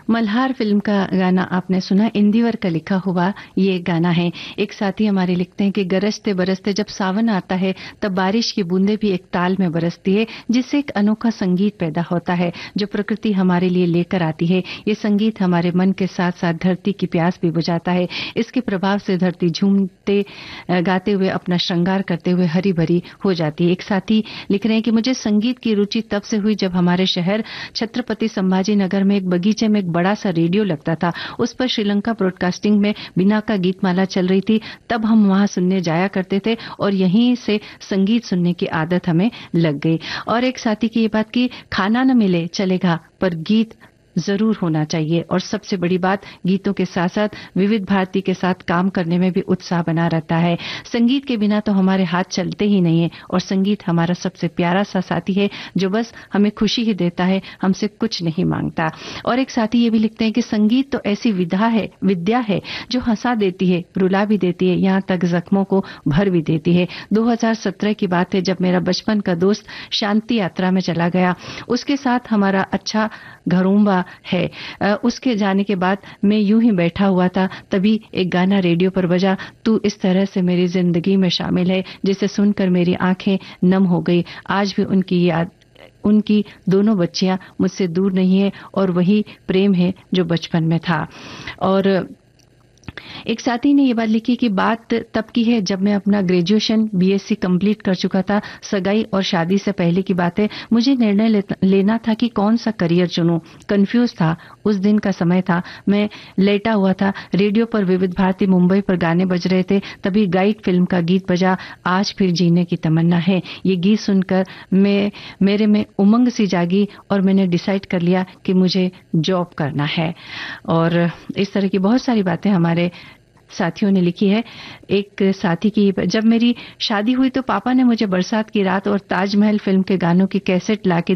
Malhar film का गाना आपने सुना, इंदिवर का लिखा हुआ ये गाना है। एक साथी हमारे लिखते हैं कि गरजते बरसते जब सावन आता है तब बारिश की बूंदें भी एक ताल में बरसती है, जिससे एक अनोखा संगीत पैदा होता है जो प्रकृति हमारे लिए लेकर आती है। ये संगीत हमारे मन के साथ साथ धरती की प्यास भी बुझाता है। इसके प्रभाव से धरती झूमते गाते हुए अपना श्रृंगार करते हुए हरी भरी हो जाती है। एक साथी लिख रहे हैं कि मुझे संगीत की रुचि तब से हुई जब हमारे शहर छत्रपति संभाजी नगर में एक बगीचे में एक बड़ा सा रेडियो लगता था। उस पर श्रीलंका ब्रॉडकास्टिंग में बिना का गीतमाला चल रही थी। तब हम वहां सुनने जाया करते थे और यहीं से संगीत सुनने की आदत हमें लग गई। और एक साथी की ये बात कि खाना न मिले चलेगा पर गीत जरूर होना चाहिए। और सबसे बड़ी बात, गीतों के साथ साथ विविध भारती के साथ काम करने में भी उत्साह बना रहता है। संगीत के बिना तो हमारे हाथ चलते ही नहीं है और संगीत हमारा सबसे प्यारा सा साथी है जो बस हमें खुशी ही देता है, हमसे कुछ नहीं मांगता। और एक साथी ये भी लिखते हैं कि संगीत तो ऐसी विद्या है जो हंसा देती है, रुला भी देती है, यहाँ तक जख्मों को भर भी देती है। 2017 की बात है जब मेरा बचपन का दोस्त शांति यात्रा में चला गया। उसके साथ हमारा अच्छा घरोंबा है। उसके जाने के बाद मैं यूं ही बैठा हुआ था, तभी एक गाना रेडियो पर बजा, तू इस तरह से मेरी जिंदगी में शामिल है, जिसे सुनकर मेरी आंखें नम हो गई। आज भी उनकी याद, उनकी दोनों बच्चियां मुझसे दूर नहीं है और वही प्रेम है जो बचपन में था। और एक साथी ने ये बात लिखी कि बात तब की है जब मैं अपना ग्रेजुएशन बीएससी कंप्लीट कर चुका था। सगाई और शादी से पहले की बात है। मुझे निर्णय लेना था कि कौन सा करियर चुनूं। कंफ्यूज था। उस दिन का समय था, मैं लेटा हुआ था, रेडियो पर विविध भारती मुंबई पर गाने बज रहे थे। तभी गाइड फिल्म का गीत बजा, आज फिर जीने की तमन्ना है। ये गीत सुनकर मेरे में उमंग सी जागी और मैंने डिसाइड कर लिया कि मुझे जॉब करना है। और इस तरह की बहुत सारी बातें हमारे साथियों ने लिखी है। एक साथी की, जब मेरी शादी हुई तो पापा ने मुझे बरसात की रात और ताजमहल फिल्म के गानों की कैसेट लाके